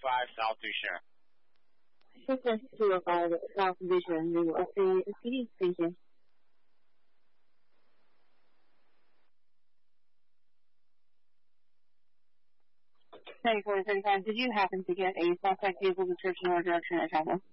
South Division. 60205 South Division, we will see PD. Thank you. Did you happen to get a suspect vehicle description or direction of travel?